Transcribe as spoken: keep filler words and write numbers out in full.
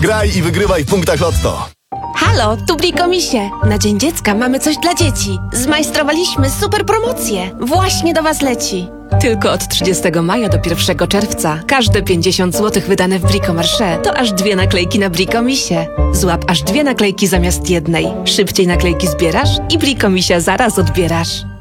Graj i wygrywaj w punktach Lotto. Halo, tu Brikomisie. Na Dzień Dziecka mamy coś dla dzieci. Zmajstrowaliśmy super promocję. Właśnie do was leci. Tylko od trzydziestego maja do pierwszego czerwca każde pięćdziesiąt złotych wydane w Bricomarché to aż dwie naklejki na Brikomisie. Złap aż dwie naklejki zamiast jednej. Szybciej naklejki zbierasz i Brikomisia zaraz odbierasz.